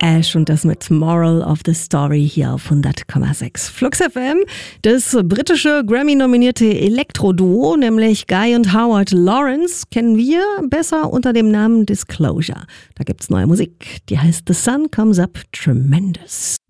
Ash und das mit Moral of the Story hier auf 100,6. Flux FM, das britische Grammy-nominierte Elektro-Duo, nämlich Guy und Howard Lawrence, kennen wir besser unter dem Namen Disclosure. Da gibt's neue Musik, die heißt The Sun Comes Up Tremendous.